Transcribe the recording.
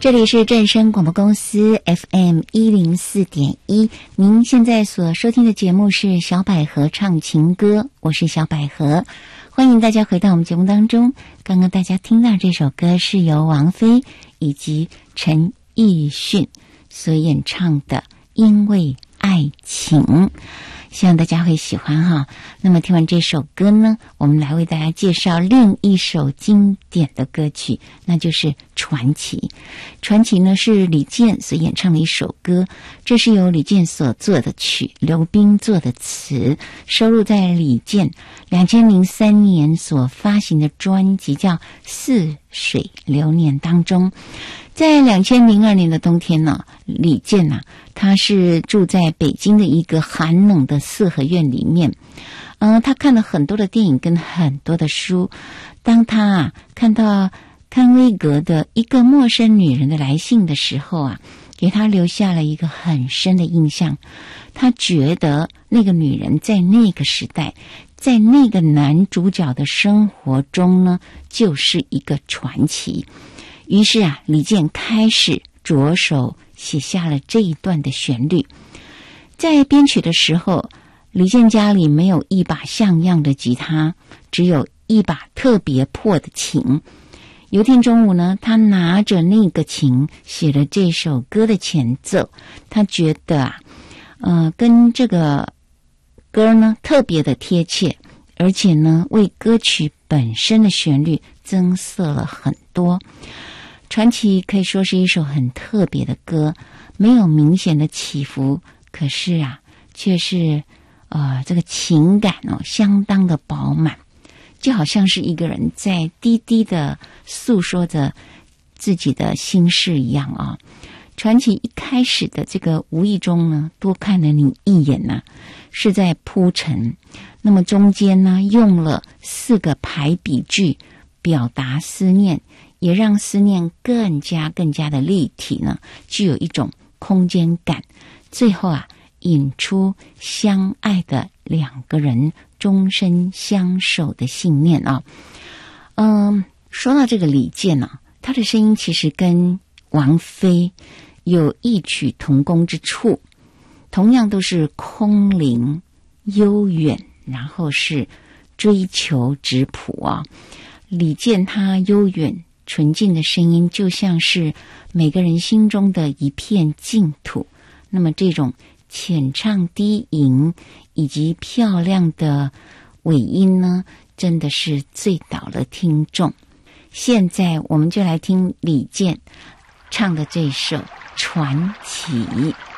这里是正声广播公司 FM104.1， 您现在所收听的节目是小百合唱情歌，我是小百合，欢迎大家回到我们节目当中。刚刚大家听到这首歌是由王菲以及陈奕迅所演唱的《因为爱情》，希望大家会喜欢哈。那么听完这首歌呢，我们来为大家介绍另一首经典的歌曲，那就是《传奇》。传奇呢是李健所演唱的一首歌，这是由李健所作的曲，刘彬作的词，收录在李健2003年所发行的专辑叫《似水流年》当中。在2002年的冬天呢，李健他是住在北京的一个寒冷的四合院里面，他看了很多的电影跟很多的书。当他看到康威格的一个陌生女人的来信的时候给他留下了一个很深的印象。他觉得那个女人在那个时代，在那个男主角的生活中呢，就是一个传奇。于是李健开始着手写下了这一段的旋律。在编曲的时候，李健家里没有一把像样的吉他，只有一把特别破的琴。有一天中午呢，他拿着那个琴写了这首歌的前奏。他觉得跟这个歌呢特别的贴切，而且呢为歌曲本身的旋律增色了很多。传奇可以说是一首很特别的歌，没有明显的起伏，可是却是这个情感相当的饱满，就好像是一个人在低低的诉说着自己的心事一样传奇一开始的这个无意中呢多看了你一眼是在铺陈，那么中间呢用了4个排比句表达思念，也让思念更加的立体呢，具有一种空间感。最后引出相爱的两个人终身相守的信念说到这个李健他的声音其实跟王菲有异曲同工之处，同样都是空灵悠远，然后是追求质朴李健他悠远纯净的声音就像是每个人心中的一片净土，那么这种浅唱低吟以及漂亮的尾音呢，真的是醉倒了听众。现在我们就来听李健唱的这首《传奇》。